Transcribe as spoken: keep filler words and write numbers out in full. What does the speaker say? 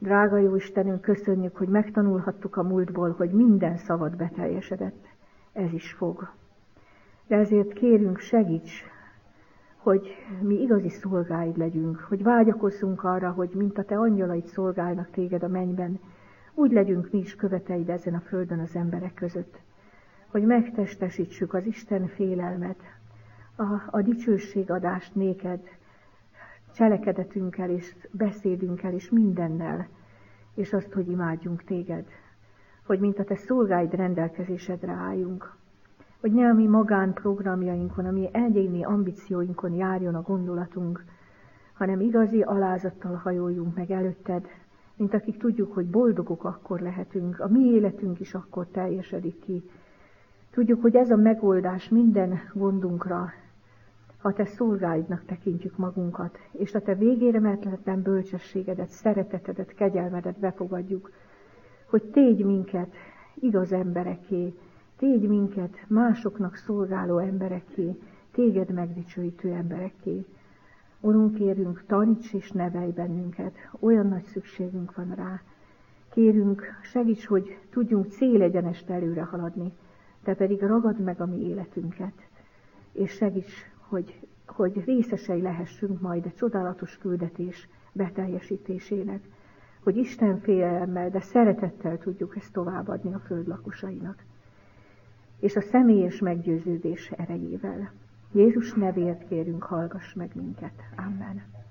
Drága jó Istenünk, köszönjük, hogy megtanulhattuk a múltból, hogy minden szavad beteljesedett. Ez is fog. De ezért kérünk, segíts, hogy mi igazi szolgáid legyünk, hogy vágyakozzunk arra, hogy mint a te angyalaid szolgálnak téged a mennyben, úgy legyünk mi is követeid ezen a földön az emberek között. Hogy megtestesítsük az Isten félelmet, a, a dicsőségadást néked, cselekedetünkkel és beszédünkkel és mindennel, és azt, hogy imádjunk téged, hogy mint a te szolgáid rendelkezésedre álljunk, hogy ne a mi magánprogramjainkon, a mi egyéni ambícióinkon járjon a gondolatunk, hanem igazi alázattal hajoljunk meg előtted, mint akik tudjuk, hogy boldogok akkor lehetünk, a mi életünk is akkor teljesedik ki. Tudjuk, hogy ez a megoldás minden gondunkra, ha te szolgáidnak tekintjük magunkat, és a te végéremetlen bölcsességedet, szeretetedet, kegyelmedet befogadjuk, hogy tégy minket igaz embereké, tégy minket másoknak szolgáló embereké, téged megdicsőítő embereké. Urunk, kérünk, taníts és nevelj bennünket, olyan nagy szükségünk van rá. Kérünk, segíts, hogy tudjunk célegyenest előre haladni, te pedig ragad meg a mi életünket, és segíts, hogy, hogy részesei lehessünk majd a csodálatos küldetés beteljesítésének, hogy Isten félelemmel, de szeretettel tudjuk ezt továbbadni a föld lakosainak. És a személyes meggyőződés erejével. Jézus nevért kérünk, hallgass meg minket. Amen.